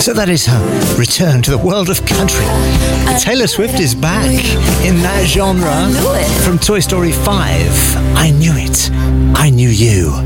So that is her return to the world of country. Taylor Swift is back in that genre from Toy Story 5. I knew it. I knew you.